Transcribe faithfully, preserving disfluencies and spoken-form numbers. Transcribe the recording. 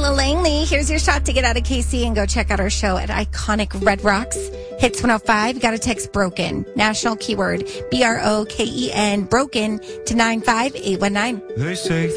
Lola Langley. Here's your shot to get out of K C and go check out our show at Iconic Red Rocks. Hits one oh five. You got to text BROKEN. National keyword B R O K E N. BROKEN to nine five eight one nine. They say